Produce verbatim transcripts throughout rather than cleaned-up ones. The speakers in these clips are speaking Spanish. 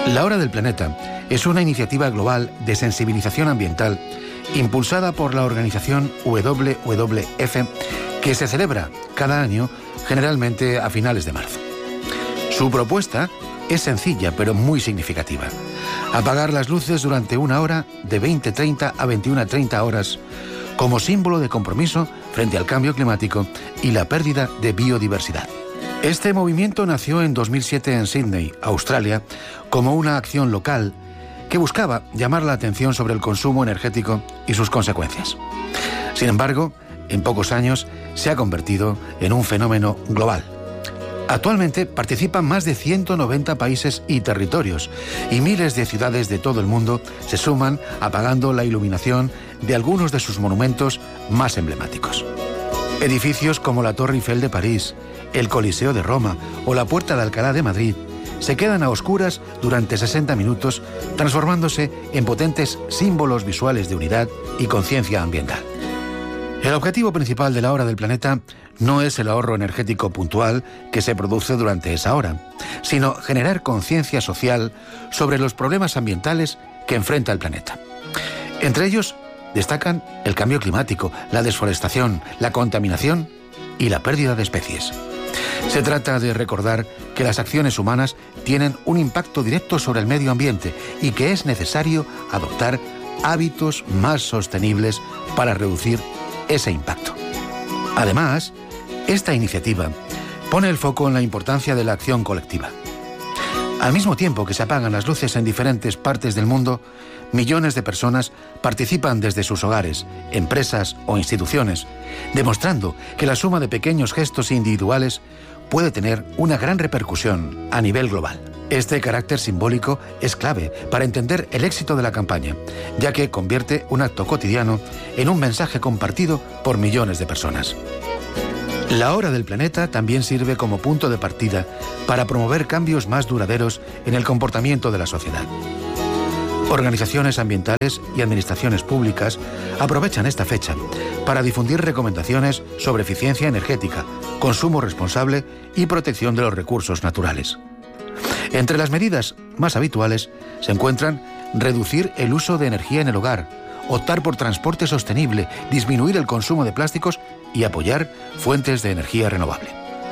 La Hora del Planeta es una iniciativa global de sensibilización ambiental impulsada por la organización W W F que se celebra cada año, generalmente a finales de marzo. Su propuesta es sencilla pero muy significativa: apagar las luces durante una hora de veinte treinta a veintiuna treinta horas como símbolo de compromiso frente al cambio climático y la pérdida de biodiversidad. Este movimiento nació en dos mil siete en Sydney, Australia, como una acción local que buscaba llamar la atención sobre el consumo energético y sus consecuencias. Sin embargo, en pocos años se ha convertido en un fenómeno global. Actualmente participan más de ciento noventa países y territorios, y miles de ciudades de todo el mundo se suman apagando la iluminación de algunos de sus monumentos más emblemáticos. Edificios como la Torre Eiffel de París, el Coliseo de Roma o la Puerta de Alcalá de Madrid se quedan a oscuras durante sesenta minutos, transformándose en potentes símbolos visuales de unidad y conciencia ambiental. El objetivo principal de la Hora del Planeta no es el ahorro energético puntual que se produce durante esa hora, sino generar conciencia social sobre los problemas ambientales que enfrenta el planeta. Entre ellos destacan el cambio climático, la desforestación, la contaminación y la pérdida de especies. Se trata de recordar que las acciones humanas tienen un impacto directo sobre el medio ambiente y que es necesario adoptar hábitos más sostenibles para reducir ese impacto. Además, esta iniciativa pone el foco en la importancia de la acción colectiva. Al mismo tiempo que se apagan las luces en diferentes partes del mundo, millones de personas participan desde sus hogares, empresas o instituciones, demostrando que la suma de pequeños gestos individuales puede tener una gran repercusión a nivel global. Este carácter simbólico es clave para entender el éxito de la campaña, ya que convierte un acto cotidiano en un mensaje compartido por millones de personas. La Hora del Planeta también sirve como punto de partida para promover cambios más duraderos en el comportamiento de la sociedad. Organizaciones ambientales y administraciones públicas aprovechan esta fecha para difundir recomendaciones sobre eficiencia energética, consumo responsable y protección de los recursos naturales. Entre las medidas más habituales se encuentran reducir el uso de energía en el hogar, optar por transporte sostenible, disminuir el consumo de plásticos y apoyar fuentes de energía renovable.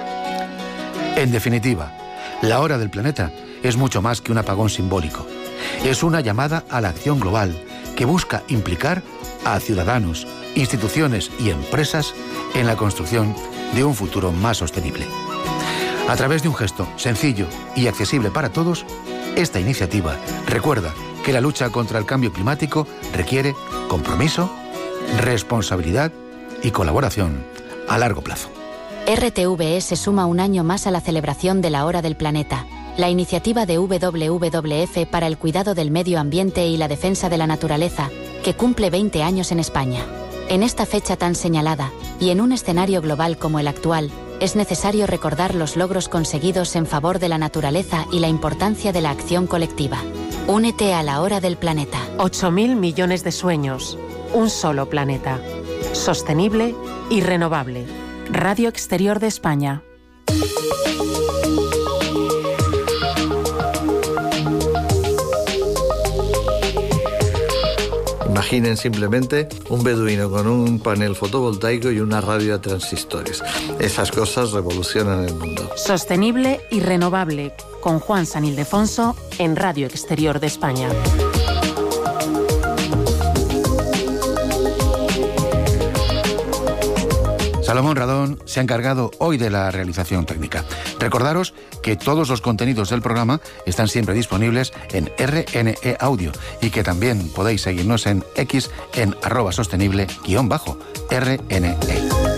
En definitiva, la Hora del Planeta es mucho más que un apagón simbólico. Es una llamada a la acción global que busca implicar a ciudadanos, instituciones y empresas en la construcción de un futuro más sostenible. A través de un gesto sencillo y accesible para todos, esta iniciativa recuerda que la lucha contra el cambio climático requiere compromiso, responsabilidad y colaboración a largo plazo. R T V E se suma un año más a la celebración de la Hora del Planeta, la iniciativa de W W F para el cuidado del medio ambiente y la defensa de la naturaleza, que cumple veinte años en España. En esta fecha tan señalada, y en un escenario global como el actual, es necesario recordar los logros conseguidos en favor de la naturaleza y la importancia de la acción colectiva. Únete a la Hora del Planeta. ocho mil millones de sueños. Un solo planeta. Sostenible y renovable. Radio Exterior de España. Imaginen simplemente un beduino con un panel fotovoltaico y una radio a transistores. Esas cosas revolucionan el mundo. Sostenible y renovable, con Juan San Ildefonso en Radio Exterior de España. Salomón Radón se ha encargado hoy de la realización técnica. Recordaros que todos los contenidos del programa están siempre disponibles en R N E Audio y que también podéis seguirnos en X en arroba sostenible guión bajo R N E.